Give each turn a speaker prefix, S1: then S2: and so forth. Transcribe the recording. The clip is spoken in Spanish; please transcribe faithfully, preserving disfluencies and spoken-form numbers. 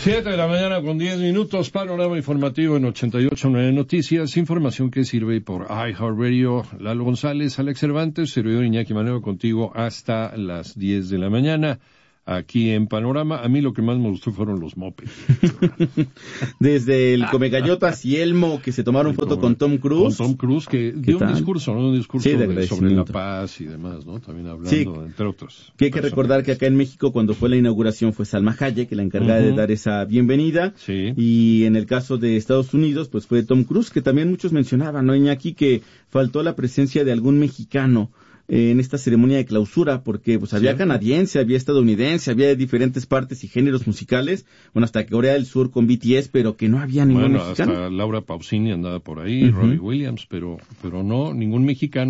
S1: Siete de la mañana con diez minutos, panorama informativo en ochenta y ocho punto nueve Noticias, información que sirve por iHeartRadio. Lalo González, Alex Cervantes, servidor Iñaki Manero contigo hasta las diez de la mañana. Aquí en Panorama, a mí lo que más me gustó fueron los mopeds.
S2: Desde el Comegañotas y Elmo, que se tomaron
S1: el
S2: foto
S1: come,
S2: con Tom Cruise.
S1: Con Tom Cruise, que dio un discurso, ¿no? Un discurso
S2: sí, de
S1: de, sobre la paz y demás, ¿no? También hablando, sí, entre otros.
S2: Que hay que recordar que acá en México, cuando fue la inauguración, fue Salma Hayek, la encargada uh-huh. de dar esa bienvenida.
S1: Sí.
S2: Y en el caso de Estados Unidos, pues fue Tom Cruise, que también muchos mencionaban, ¿no, Iñaki? Que faltó la presencia de algún mexicano en esta ceremonia de clausura, porque pues había ¿cierto? Canadiense, había estadounidense, había de diferentes partes y géneros musicales, bueno, hasta Corea del Sur con B T S, pero que no había ningún
S1: bueno,
S2: mexicano.
S1: Bueno, hasta Laura Pausini andaba por ahí, uh-huh. Robbie Williams, pero, pero no, ningún mexicano.